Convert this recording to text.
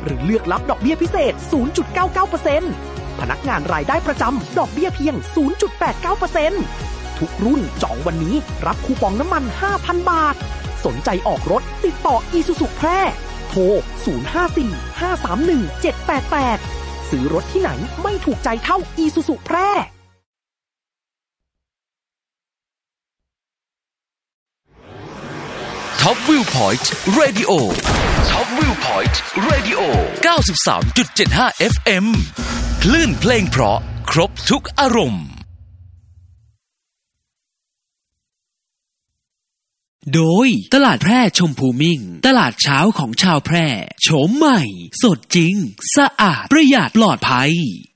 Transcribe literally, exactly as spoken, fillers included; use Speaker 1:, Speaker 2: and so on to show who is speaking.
Speaker 1: รือเลือกรับดอกเบี้ยพิเศษ ศูนย์จุดเก้าเก้าเปอร์เซ็นต์ พนักงานรายได้ประจำดอกเบี้ยเพียง ศูนย์จุดแปดเก้าเปอร์เซ็นต์ ทุกรุ่นจองวันนี้รับคูปองน้ำมัน ห้าพัน บาทสนใจออกรถติดต่อ Isuzu แพร่โทร ศูนย์ ห้า สี่ ห้า สาม หนึ่ง เจ็ด แปด แปด ซื้อรถที่ไหนไม่ถูกใจเท่า Isuzu แพร่
Speaker 2: Top Viewpoint Radio Top Viewpoint Radio เก้าสิบสามจุดเจ็ดห้า เอฟ เอ็ม คลื่นเพลงเพราะครบทุกอารมณ์
Speaker 3: โดยตลาดแพร่ชมพูมิ่งตลาดเช้าของชาวแพร่โฉมใหม่สดจริงสะอาดประหยัดปลอดภัย